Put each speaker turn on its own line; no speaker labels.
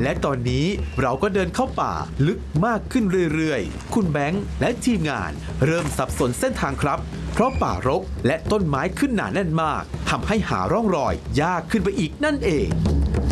และตอนนี้เราก็เดินเข้าป่าลึกมากขึ้นเรื่อยๆคุณแบงค์และทีมงานเริ่มสับสนเส้นทางครับเพราะป่ารกและต้นไม้ขึ้นหนาแน่นมากทำให้หาร่องรอยยากขึ้นไปอีกนั่นเอง